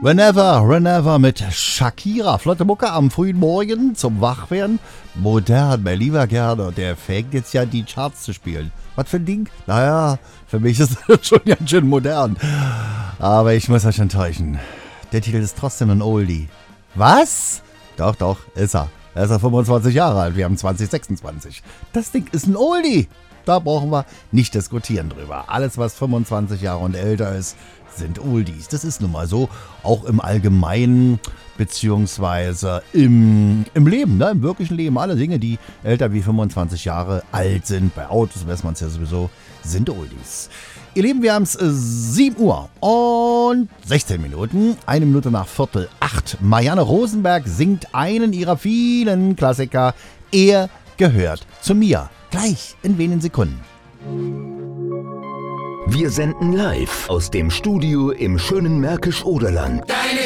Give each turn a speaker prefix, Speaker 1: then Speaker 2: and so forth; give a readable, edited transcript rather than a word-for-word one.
Speaker 1: Whenever mit Shakira. Flotte Mucke am frühen Morgen zum Wachwerden. Modern, mein lieber Gerne. Der fängt jetzt ja die Charts zu spielen. Was für ein Ding? Naja, für mich ist das schon ganz schön modern. Aber ich muss euch enttäuschen. Der Titel ist trotzdem ein Oldie. Was? Doch, ist er. Er ist ja 25 Jahre alt. Wir haben 2026. Das Ding ist ein Oldie. Da brauchen wir nicht diskutieren drüber. Alles, was 25 Jahre und älter ist, sind Oldies. Das ist nun mal so, auch im Allgemeinen, beziehungsweise im Leben, ne? Im wirklichen Leben. Alle Dinge, die älter wie 25 Jahre alt sind, bei Autos weiß man es ja sowieso, sind Oldies. Ihr Lieben, wir haben es 7 Uhr und 16 Minuten, 1 Minute nach 7:45. Marianne Rosenberg singt einen ihrer vielen Klassiker. Er gehört zu mir. Gleich in wenigen Sekunden.
Speaker 2: Wir senden live aus dem Studio im schönen Märkisch-Oderland.